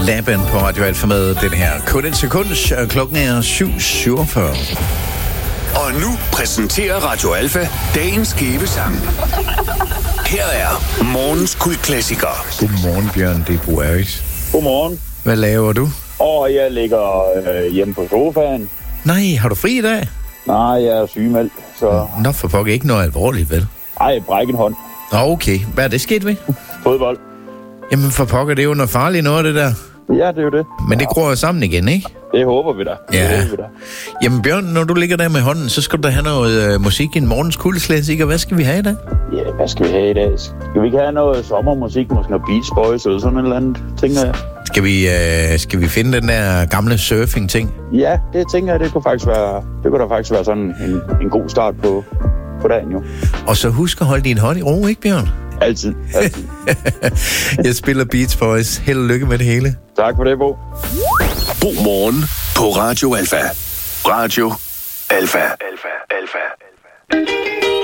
Laban på Radio Alfa med den her. Kun et sekund, klokken er 7:47. Og nu præsenterer Radio Alfa dagens skæbesang. Her er morgens kultklassiker. Godmorgen, Bjørn. Det er Bo Aris. Godmorgen. Hvad laver du? Jeg ligger hjemme på sofaen. Nej, har du fri i dag? Nej, jeg er sygemeldt, så... Nå, for pokker ikke noget alvorligt, vel? Ej, bræk en hånd. Nå, okay. Hvad er det sket ved? Fodbold. Jamen, for pokker, det er jo noget farligt noget, det der. Ja, det er jo det. Men det gror sammen igen, ikke? Det håber vi da. Ja. Det håber vi da. Jamen, Bjørn, når du ligger der med hånden, så skal du da have noget musik i en morgens kultklassiker. Hvad skal vi have i dag? Ja, hvad skal vi have i dag? Skal vi ikke have noget sommermusik, måske noget Beach Boys eller sådan et eller andet, tænker jeg? Skal vi finde den der gamle surfing-ting? Ja, det tænker jeg, det kunne da faktisk være sådan en god start på dagen, jo. Og så husk at holde din hånd i ro, ikke, Bjørn? Altid. Jeg spiller Beach Boys. Held og lykke med det hele. Tak for det, Bo. God morgen på Radio Alfa. Radio Alfa.